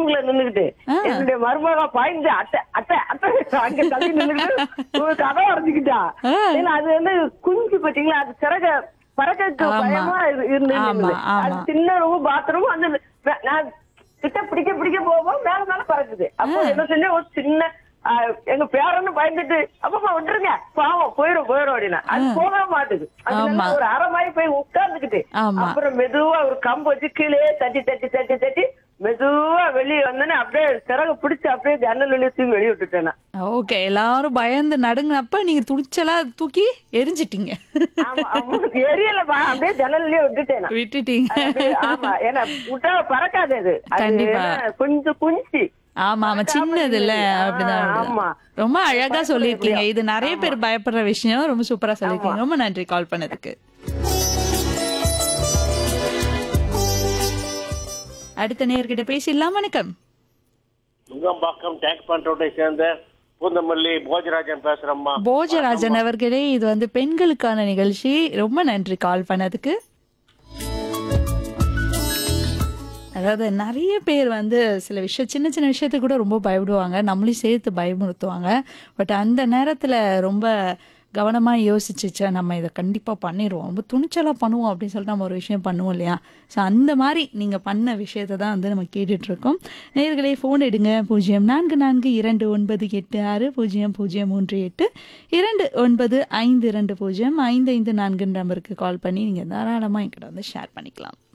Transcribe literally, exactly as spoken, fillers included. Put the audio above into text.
ரூம்ல நின்னுகிட்டு ஆ. என்னுடைய மருமக பாய்ந்து அட்டை அட்டை அட்டை அங்க தள்ளி நின்னுகிட்டு ஒரு கதை வரைஞ்சுக்கிட்டா. ஆ. ஏன்னா அது வந்து குஞ்சு பாத்தீங்களா, அது சிறக பறக்க ஆமா. பயமா இருந்து ஆமா, அது ஆமா. சின்ன ரூம் பாத்ரூம் அந்த வே- நான் கிட்ட பிடிக்க பிடிக்க போவோம் மேல மேல பறக்குது. அப்போ என்ன செஞ்சேன், ஒரு சின்ன ஆ, எங்க பேரன்னு பயந்துட்டு அப்பா விட்டுருங்க பாவம் போயிடும் போயிடும் அப்படின்னா அது போக மாட்டுது. அது ஆமா. நல்லா ஒரு அரை மாதிரி போய் உட்கார்ந்துக்கிட்டு ஆமா. அப்புறம் மெதுவா ஒரு கம்பு வச்சு கீழே தட்டி தட்டி தட்டி தட்டி மெதுவா வெளியே வந்தோன்னே அப்படியே சிறகு பிடிச்சு அப்படியே ஜன்னல் வெளியே தூக்கி வெளியே விட்டுட்டேன் நான். ஓகே. எல்லாரும் பயந்து நடுங்கினப்ப நீங்க துணிச்சலா தூக்கி எரிஞ்சிட்டீங்க. ஆமா ஆமா எரியலப்பா, அப்படியே ஜன்னல்லையே விட்டுட்டேன் நான். விட்டுட்டீங்க. அது, ஆமா ஏன்னா விட்டா பறக்காது அது. அது கண்டிப்பா. ஏன்னா கொஞ்சம் குஞ்சு ஆமா ஆமா சின்னது இல்ல அப்படிதான் ஆ, அப்படிதான். ஆமா. ரொம்ப அழகா பயப்பட சொல்லிருக்கீங்க. முடியும். இது நிறைய பேர் பயப்படுற விஷயம். ரொம்ப சூப்பரா சொல்லிருக்கீங்க. ஆமா. ரொம்ப நன்றி கால் பண்ணதுக்கு. அடுத்த நேர்கிட்ட பேசிடலாம். வணக்கம். நுங்கம்பாக்கம் டேங்க் பண்றோட்டை சேர்ந்த பூந்தமல்லி போஜராஜன் பேசுறேம்மா. போஜராஜன் அவர்களே, இது வந்து பெண்களுக்கான நிகழ்ச்சி. ரொம்ப நன்றி கால் பண்ணதுக்கு. அதாவது நிறைய பேர் வந்து சில விஷயம் சின்ன சின்ன விஷயத்துக்கு கூட ரொம்ப பயப்படுவாங்க, நம்மளையும் சேர்த்து பயமுறுத்துவாங்க. பட் அந்த நேரத்தில் ரொம்ப கவனமாக யோசிச்சுச்சா நம்ம இதை கண்டிப்பாக பண்ணிடுவோம், ரொம்ப துணிச்சலாக பண்ணுவோம் அப்படின்னு சொல்லிட்டு நம்ம ஒரு விஷயம் பண்ணுவோம் இல்லையா. ஸோ அந்த மாதிரி நீங்கள் பண்ண விஷயத்தை தான் வந்து நம்ம கேட்டுட்ருக்கோம். நேயர்களே ஃபோன் எடுங்க. பூஜ்ஜியம் நான்கு நான்கு இரண்டு ஒன்பது எட்டு ஆறு பூஜ்ஜியம் பூஜ்ஜியம் மூன்று எட்டு இரண்டு ஒன்பது ஐந்து இரண்டு பூஜ்ஜியம் ஐந்து ஐந்து நான்கு நம்பருக்கு கால் பண்ணி நீங்கள் தாராளமாக என்கிட்ட வந்து ஷேர் பண்ணிக்கலாம்.